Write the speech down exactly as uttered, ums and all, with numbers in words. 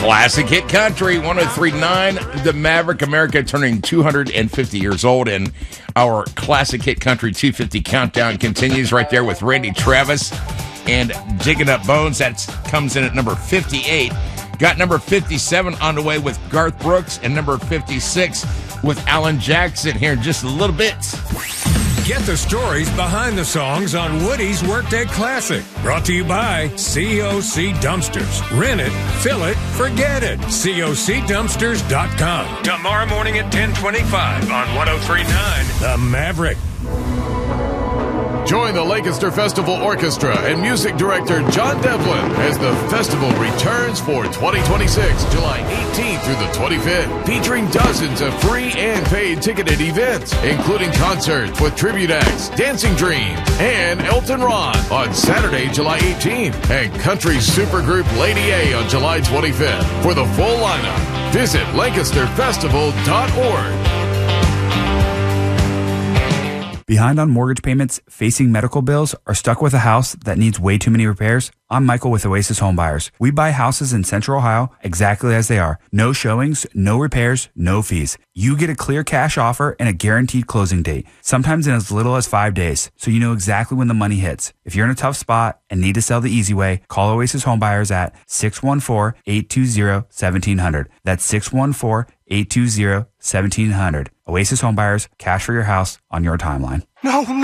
Classic Hit Country, one oh three point nine, The Maverick, America turning two hundred fifty years old, and our Classic Hit Country two fifty countdown continues right there with Randy Travis and Digging Up Bones. That comes in at number fifty-eight. Got number fifty-seven on the way with Garth Brooks, and number fifty-six with Alan Jackson here in just a little bit. Get the stories behind the songs on Woody's Workday Classic. Brought to you by C O C Dumpsters. Rent it, fill it, forget it. C O C dumpsters dot com. Tomorrow morning at ten twenty-five on one oh three point nine The Maverick. Join the Lancaster Festival Orchestra and music director John Devlin as the festival returns for twenty twenty-six, July eighteenth through the twenty-fifth, featuring dozens of free and paid ticketed events, including concerts with tribute acts, Dancing Dreams, and Elton Ron on Saturday, July eighteenth, and country supergroup Lady A on July twenty-fifth. For the full lineup, visit lancaster festival dot org. Behind on mortgage payments, facing medical bills, or stuck with a house that needs way too many repairs? I'm Michael with Oasis Home Buyers. We buy houses in Central Ohio exactly as they are. No showings, no repairs, no fees. You get a clear cash offer and a guaranteed closing date, sometimes in as little as five days, so you know exactly when the money hits. If you're in a tough spot and need to sell the easy way, call Oasis Home Buyers at six one four, eight two zero, one seven zero zero. That's six one four, eight two zero, one seven zero zero. Oasis Home Buyers, cash for your house on your timeline. No, no.